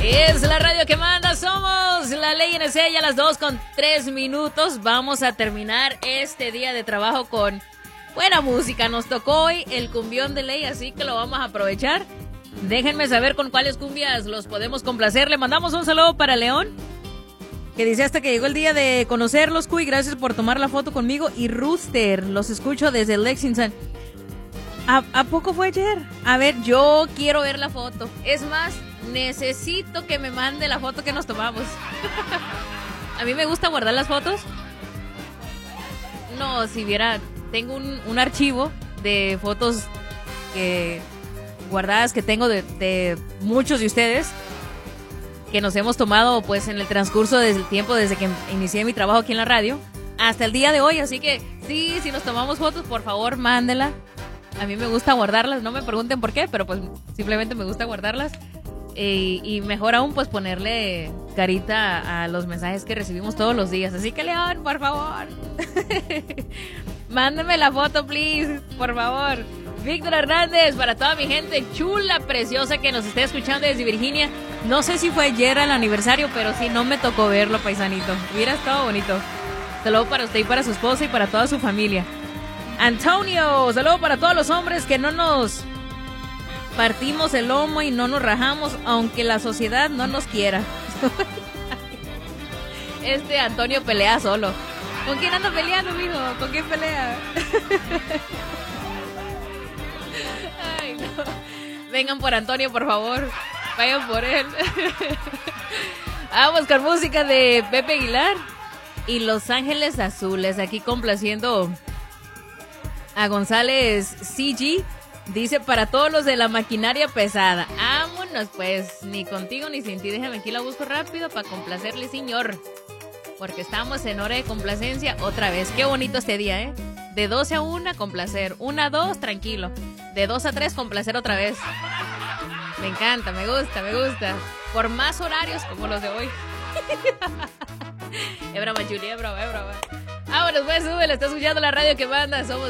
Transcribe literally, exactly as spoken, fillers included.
Es la radio que manda, somos la Ley N C, ya a las dos con tres minutos. Vamos a terminar este día de trabajo con buena música. Nos tocó hoy el cumbión de Ley, así que lo vamos a aprovechar. Déjenme saber con cuáles cumbias los podemos complacer. Le mandamos un saludo para León, que dice hasta que llegó el día de conocerlos, Cuy, gracias por tomar la foto conmigo. Y Rooster, los escucho desde Lexington. ¿A, ¿A poco fue ayer? A ver, yo quiero ver la foto. Es más, necesito que me mande la foto que nos tomamos. A mí me gusta guardar las fotos. No, si viera, tengo un, un archivo de fotos que, guardadas que tengo de, de muchos de ustedes que nos hemos tomado pues en el transcurso del tiempo desde que inicié mi trabajo aquí en la radio hasta el día de hoy. Así que sí, si nos tomamos fotos, por favor, mándela. A mí me gusta guardarlas, no me pregunten por qué, pero pues simplemente me gusta guardarlas. Eh, y mejor aún, pues ponerle carita a, a los mensajes que recibimos todos los días. Así que, León, por favor, mándame la foto, please, por favor. Víctor Hernández, para toda mi gente chula, preciosa que nos esté escuchando desde Virginia. No sé si fue ayer el aniversario, pero sí, no me tocó verlo, paisanito. Hubiera estado bonito. Saludo para usted y para su esposa y para toda su familia. Antonio, saludo para todos los hombres que no nos partimos el lomo y no nos rajamos, aunque la sociedad no nos quiera. Este Antonio pelea solo. ¿Con quién anda peleando, mijo? ¿Con quién pelea? Ay, no. Vengan por Antonio, por favor. Vayan por él. Vamos con música de Pepe Aguilar y Los Ángeles Azules. Aquí complaciendo a González C G. Dice, para todos los de la maquinaria pesada. Vámonos pues, ni contigo ni sin ti. Déjame aquí la busco rápido para complacerle, señor, porque estamos en hora de complacencia otra vez. Qué bonito este día, ¿eh? De doce a una, complacer. una a dos, tranquilo. De dos a tres, complacer otra vez. Me encanta, me gusta, me gusta. Por más horarios como los de hoy. Es broma, Julia, es broma, es broma. Vámonos pues, sube, le está escuchando la radio que manda. Somos